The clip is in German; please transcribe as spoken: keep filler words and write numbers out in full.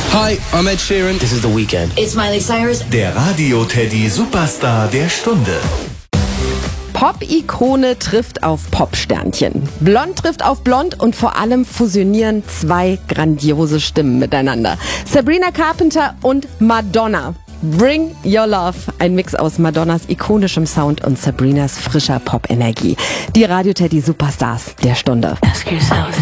Hi, I'm Ed Sheeran. This is The Weeknd. It's Miley Cyrus. Der Radio-Teddy-Superstar der Stunde. Pop-Ikone trifft auf Pop-Sternchen. Blond trifft auf Blond und vor allem fusionieren zwei grandiose Stimmen miteinander. Sabrina Carpenter und Madonna. Bring Your Love. Ein Mix aus Madonnas ikonischem Sound und Sabrinas frischer Pop-Energie. Die Radio-Teddy-Superstars der Stunde. Ask yourself.